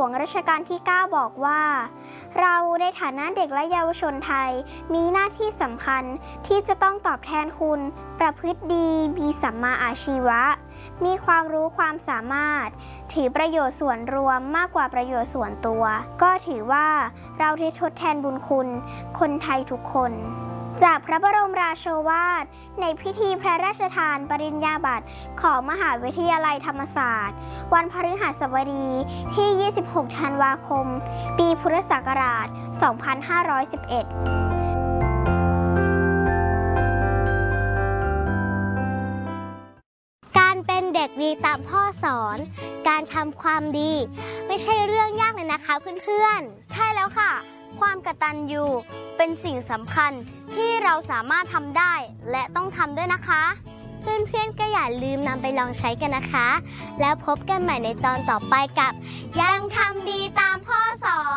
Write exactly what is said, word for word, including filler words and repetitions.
งรัชกาลที่ เก้า บอกว่าเราในฐานะเด็กและเยาวชนไทยมีหน้าที่สำคัญที่จะต้องตอบแทนคุณประพฤติดีมีสัมมาอาชีวะมีความรู้ความสามารถถือประโยชน์ส่วนรวมมากกว่าประโยชน์ส่วนตัวก็ถือว่าเราได้ทดแทนบุญคุณคนไทยทุกคนจากพระบรมราโชวาทในพิธีพระราชทานปริญญาบัตรของมหาวิทยาลัยธรรมศาสตร์วันพฤหัสบดีที่ ยี่สิบหก ธันวาคม ปีพุทธศักราช สองพันห้าร้อยสิบเอ็ดการเป็นเด็กดีตามพ่อสอนการทำความดีไม่ใช่เรื่องยากเลยนะคะเพื่อนๆใช่แล้วค่ะความกตัญญูเป็นสิ่งสำคัญที่เราสามารถทำได้และต้องทำด้วยนะคะเพื่อนๆก็อย่าลืมนำไปลองใช้กันนะคะแล้วพบกันใหม่ในตอนต่อไปกับยังทำดีตามพ่อสอน